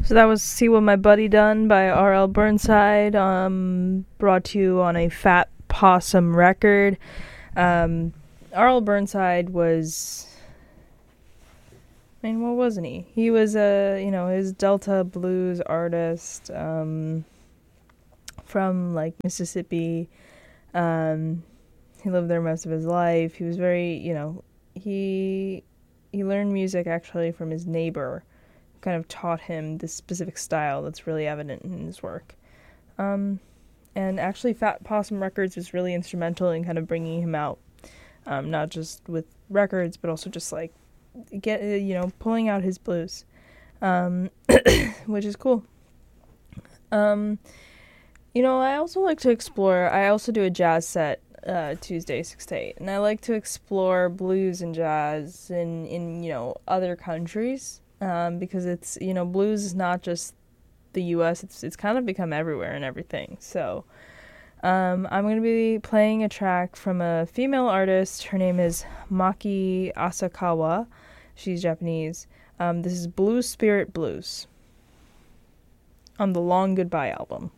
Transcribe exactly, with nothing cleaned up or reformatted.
So that was See What My Buddy Done by R L Burnside, um, brought to you on a Fat Possum record. Um, R L Burnside was, I mean, what wasn't he? He was a, you know, his Delta blues artist, um, from, like, Mississippi. Um, he lived there most of his life. He was very, you know, he, he learned music actually from his neighbor, kind of taught him this specific style that's really evident in his work. Um, and actually Fat Possum Records was really instrumental in kind of bringing him out, um, not just with records, but also just like, get you know, pulling out his blues, um, which is cool. Um, you know, I also like to explore, I also do a jazz set uh, Tuesday, six to eight, and I like to explore blues and jazz in, in you know, other countries. Um, because it's, you know, blues is not just the U S, it's it's kind of become everywhere and everything. So um, I'm going to be playing a track from a female artist. Her name is Maki Asakawa. She's Japanese. Um, this is Blue Spirit Blues on the Long Goodbye album.